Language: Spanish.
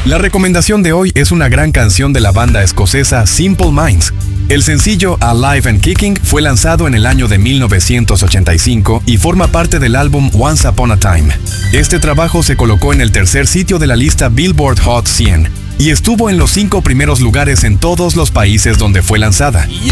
La recomendación de hoy es una gran canción de la banda escocesa Simple Minds. El sencillo Alive and Kicking fue lanzado en el año de 1985 y forma parte del álbum Once Upon a Time. Este trabajo se colocó en el tercer sitio de la lista Billboard Hot 100 y estuvo en los 5 primeros lugares en todos los países donde fue lanzada.